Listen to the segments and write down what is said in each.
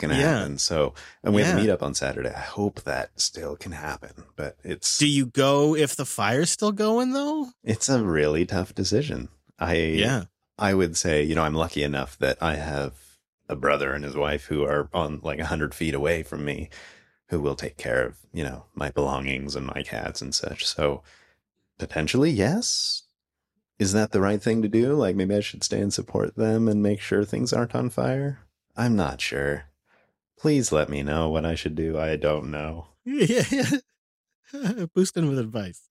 going to Yeah. happen. So, and we have a Yeah. meetup on Saturday. I hope that still can happen, but Do you go if the fire's still going, though? it's a really tough decision. Yeah. I would say, I'm lucky enough that I have a brother and his wife who are on like 100 feet away from me, who will take care of, my belongings and my cats and such. So potentially, yes. Is that the right thing to do? Like maybe I should stay and support them and make sure things aren't on fire? I'm not sure. Please let me know what I should do. I don't know. Yeah. Boosting with advice.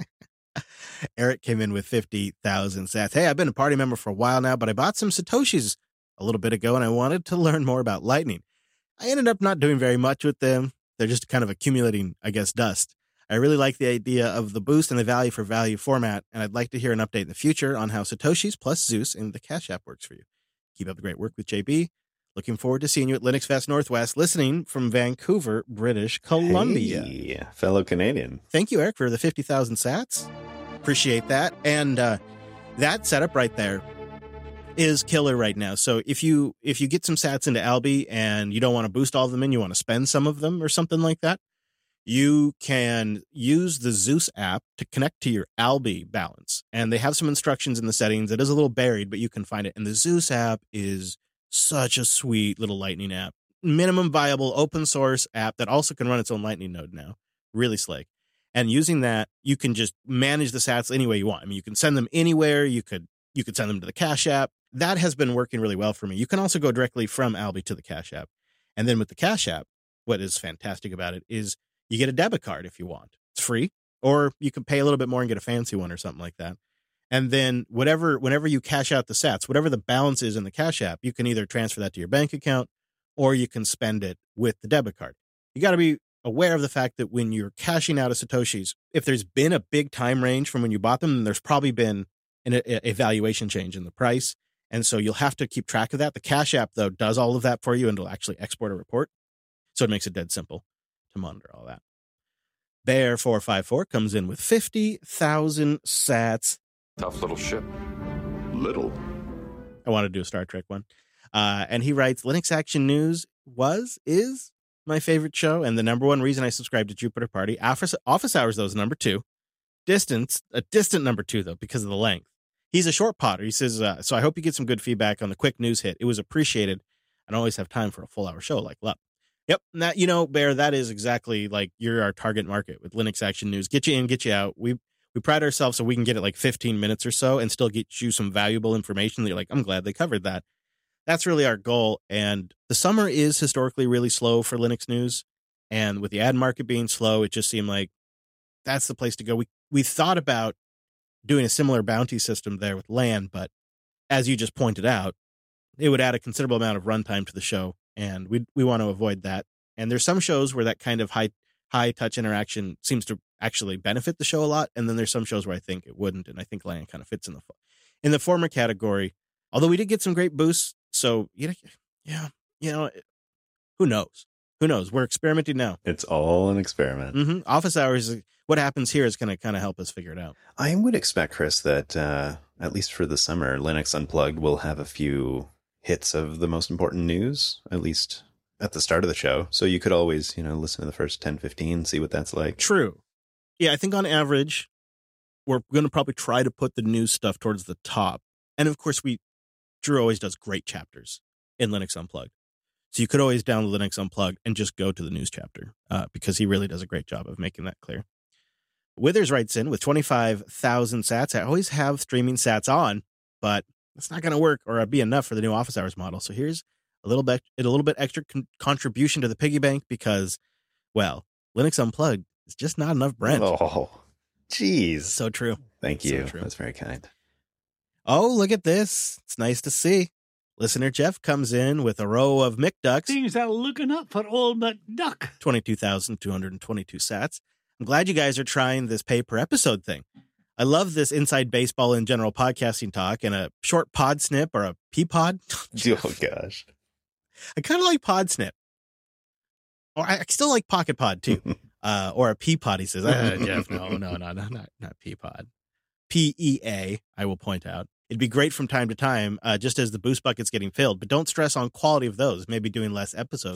Eric came in with 50,000 sats. Hey, I've been a party member for a while now, but I bought some Satoshis a little bit ago and I wanted to learn more about Lightning. I ended up not doing very much with them. They're just kind of accumulating, I guess, dust. I really like the idea of the boost and the value for value format, and I'd like to hear an update in the future on how Satoshis plus Zeus in the Cash App works for you. Keep up the great work with JB. Looking forward to seeing you at Linux Fest Northwest, listening from Vancouver, British Columbia. Hey, fellow Canadian. Thank you, Eric, for the 50,000 sats. Appreciate that. And that setup right there is killer right now. So if you get some sats into Alby and you don't want to boost all of them in, you want to spend some of them or something like that, you can use the Zeus app to connect to your Alby balance. And they have some instructions in the settings. It is a little buried, but you can find it. And the Zeus app is such a sweet little Lightning app. Minimum viable open source app that also can run its own Lightning node now. Really slick. And using that, you can just manage the sats any way you want. I mean, you can send them anywhere. You could send them to the Cash App. That has been working really well for me. You can also go directly from Alby to the Cash App. And then with the Cash App, what is fantastic about it is you get a debit card if you want. It's free. Or you can pay a little bit more and get a fancy one or something like that. And then whenever you cash out the sats, whatever the balance is in the Cash App, you can either transfer that to your bank account or you can spend it with the debit card. You got to be aware of the fact that when you're cashing out of Satoshis, if there's been a big time range from when you bought them, then there's probably been a valuation change in the price. And so you'll have to keep track of that. The Cash App, though, does all of that for you and will actually export a report. So it makes it dead simple to monitor all that. Bear454 comes in with 50,000 sats. Tough little ship. Little. I want to do a Star Trek one. And he writes, Linux Action News is my favorite show, and the number one reason I subscribe to Jupiter Party. Office Hours, though, is number 2. A distant number 2, though, because of the length. He's a short podder. He says, so I hope you get some good feedback on the quick news hit. It was appreciated. I don't always have time for a full hour show like Lup. Yep. That, Bear, that is exactly like you're our target market with Linux Action News. Get you in, get you out. We pride ourselves so we can get it like 15 minutes or so and still get you some valuable information that you're like, I'm glad they covered that. That's really our goal. And the summer is historically really slow for Linux news. And with the ad market being slow, it just seemed like that's the place to go. We thought about doing a similar bounty system there with LAN, but as you just pointed out, it would add a considerable amount of runtime to the show. And we want to avoid that. And there's some shows where that kind of high touch interaction seems to actually benefit the show a lot. And then there's some shows where I think it wouldn't. And I think LAN kind of fits in the former category, although we did get some great boosts. So, yeah, who knows? Who knows? We're experimenting now. It's all an experiment. Mm-hmm. Office Hours, what happens here is going to kind of help us figure it out. I would expect, Chris, that at least for the summer, Linux Unplugged will have a few hits of the most important news, at least at the start of the show. So you could always, listen to the first 10, 15, see what that's like. True. Yeah, I think on average, we're going to probably try to put the news stuff towards the top. And of course, Drew always does great chapters in Linux Unplugged. So you could always download Linux Unplugged and just go to the news chapter because he really does a great job of making that clear. Withers writes in with 25,000 sats. I always have streaming sats on, but it's not going to work or be enough for the new Office Hours model. So here's a little bit extra contribution to the piggy bank because, well, Linux Unplugged is just not enough Brent. Oh, geez. So true. Thank you. So true. That's very kind. Oh, look at this. It's nice to see. Listener Jeff comes in with a row of McDucks. Things are looking up for old McDuck. 22,222 sats. I'm glad you guys are trying this pay per episode thing. I love this inside baseball and general podcasting talk and a short pod snip or a P-pod. Oh, gosh. I kind of like pod snip. Or I still like pocket pod too. Or a P-pod, he says. Jeff, no, not P-pod. PEA, I will point out. It'd be great from time to time, just as the boost bucket's getting filled, but don't stress on quality of those, maybe doing less episodes.